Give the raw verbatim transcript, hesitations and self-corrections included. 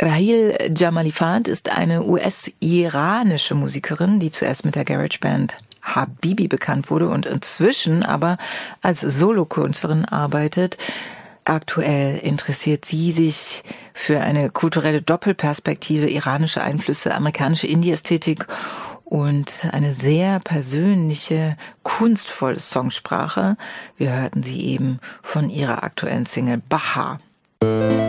Rahil Jamalifand ist eine U S-iranische Musikerin, die zuerst mit der Garageband Habibi bekannt wurde und inzwischen aber als Solokünstlerin arbeitet. Aktuell interessiert sie sich für eine kulturelle Doppelperspektive, iranische Einflüsse, amerikanische Indie-Ästhetik und eine sehr persönliche, kunstvolle Songsprache. Wir hörten sie eben von ihrer aktuellen Single Bahar.